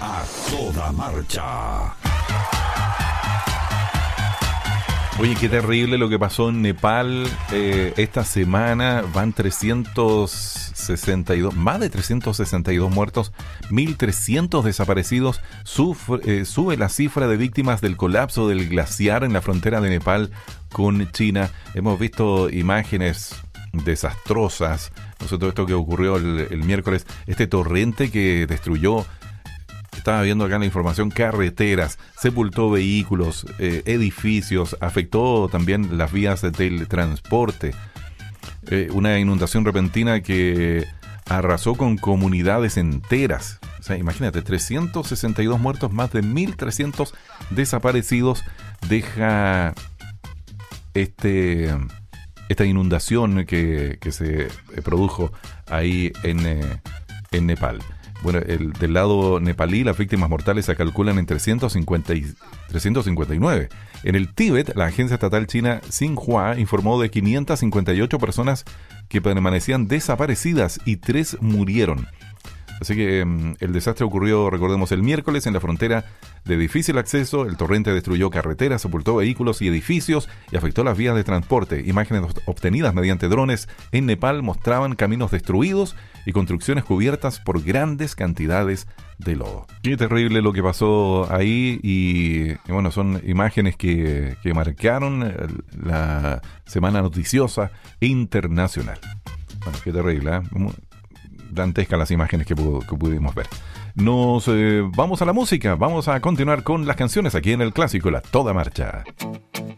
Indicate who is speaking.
Speaker 1: A toda marcha.
Speaker 2: Oye, qué terrible lo que pasó en Nepal esta semana. Van 362, más de 362 muertos, 1.300 desaparecidos. Sube la cifra de víctimas del colapso del glaciar en la frontera de Nepal con China. Hemos visto imágenes desastrosas. No sé, todo esto que ocurrió el miércoles, este torrente que destruyó, estaba viendo acá la información, carreteras, sepultó vehículos, edificios, afectó también las vías del transporte. Una inundación repentina que arrasó con comunidades enteras. O sea, imagínate, 362 muertos, más de 1.300 desaparecidos. Deja esta inundación que se produjo ahí en Nepal. Bueno, del lado nepalí, las víctimas mortales se calculan en 359. En el Tíbet, la agencia estatal china Xinhua informó de 558 personas que permanecían desaparecidas y 3 murieron. Así que el desastre ocurrió, recordemos, el miércoles en la frontera de difícil acceso. El torrente destruyó carreteras, sepultó vehículos y edificios y afectó las vías de transporte. Imágenes obtenidas mediante drones en Nepal mostraban caminos destruidos y construcciones cubiertas por grandes cantidades de lodo. Qué terrible lo que pasó ahí y bueno, son imágenes que marcaron la semana noticiosa internacional. Bueno, qué terrible, ¿eh? Dantescas las imágenes que pudimos ver. Nos vamos a la música. Vamos a continuar con las canciones aquí en el clásico La Toda Marcha.